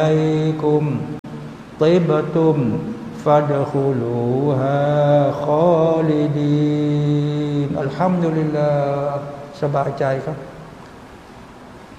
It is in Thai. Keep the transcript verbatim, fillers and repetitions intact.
กุมติบตุมฟัดคุลูฮาคอลิดีนอัลฮัมดุลิลลาห์สบายใจครับ